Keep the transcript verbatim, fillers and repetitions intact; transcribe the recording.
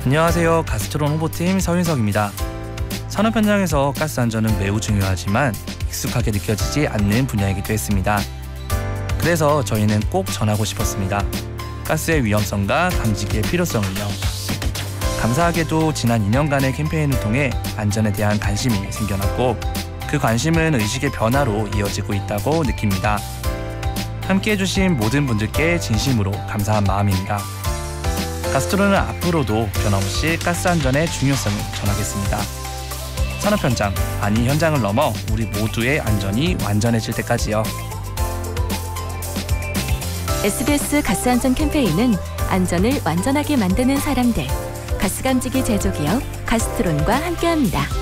안녕하세요. 가스트론 홍보팀 서윤석입니다. 산업 현장에서 가스 안전은 매우 중요하지만 익숙하게 느껴지지 않는 분야이기도 했습니다. 그래서 저희는 꼭 전하고 싶었습니다. 가스의 위험성과 감지기의 필요성을요. 감사하게도 지난 이 년간의 캠페인을 통해 안전에 대한 관심이 생겨났고 그 관심은 의식의 변화로 이어지고 있다고 느낍니다. 함께해 주신 모든 분들께 진심으로 감사한 마음입니다. 가스트론은 앞으로도 변함없이 가스 안전의 중요성을 전하겠습니다. 산업 현장, 아니 현장을 넘어 우리 모두의 안전이 완전해질 때까지요. 에스비에스 가스안전 캠페인은 안전을 완전하게 만드는 사람들, 가스감지기 제조기업 가스트론과 함께합니다.